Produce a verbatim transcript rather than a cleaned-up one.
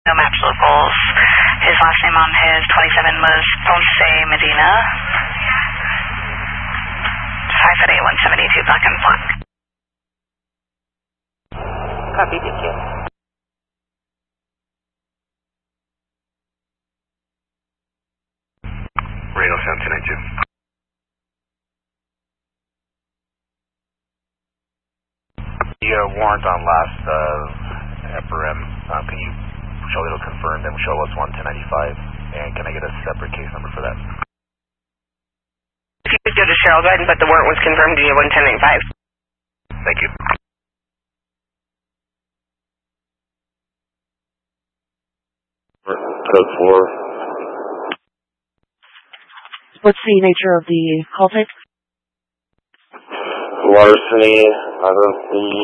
No maps locals. His last name on his twenty-seven was Ponce Medina. five foot eight, one seventy-two, black and black. Copy, thank you. Radio seven two nine two. The uh, warrant on last uh, F R M, uh, can you show it'll confirm, then show us one ten ninety-five, and can I get a separate case number for that? If you could go to Cheryl, go ahead and put the warrant was confirmed to you one ten ninety-five. Thank you. Code four. What's the nature of the call type? Larceny, out of the